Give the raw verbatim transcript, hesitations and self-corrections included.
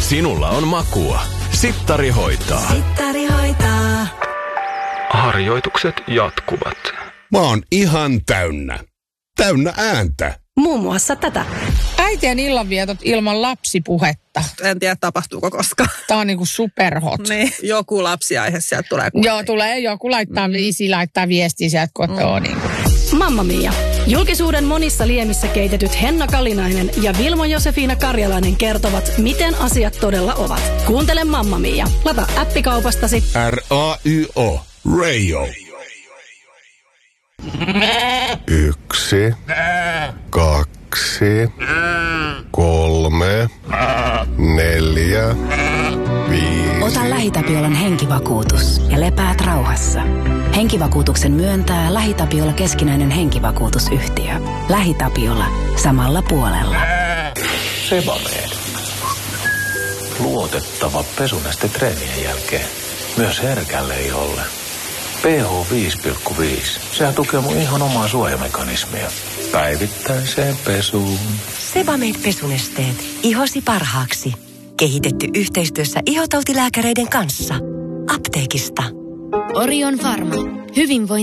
Sinulla on makua. Sittari hoitaa. Sittari hoitaa. Harjoitukset jatkuvat. Mä oon ihan täynnä. Täynnä ääntä. Muun muassa tätä. Äitien illanvietot ilman lapsipuhetta. En tiedä, tapahtuuko koskaan. Tää on niinku superhot. Niin, joku lapsiaihe sieltä tulee kuitenkin. Joo, tulee joku laittaa, mm. isi laittaa viestiä sieltä kotoa. Mm. Niin. Mamma Mia. Julkisuuden monissa liemissä keitetyt Henna Kalinainen ja Vilmo Josefina Karjalainen kertovat, miten asiat todella ovat. Kuuntele Mamma Mia. Lata appikaupastasi. R A Y O. Radio. Yksi. Kaksi. Kolme. Neljä. Viisi. Ota LähiTapiolan henkivakuutus ja lepäät rauhassa. Henkivakuutuksen myöntää LähiTapiola keskinäinen henkivakuutusyhtiö. LähiTapiola. Samalla puolella. Sebamed. Luotettava pesuneste treenien jälkeen. Myös herkälle iholle. P H viisi pilkku viisi. Sehän tukee mun ihon omaa suojamekanismia. Päivittäiseen pesuun. Sebamed pesunesteet. Ihosi parhaaksi. Kehitetty yhteistyössä ihotautilääkäreiden kanssa. Apteekista. Orion Pharma. Hyvinvointi.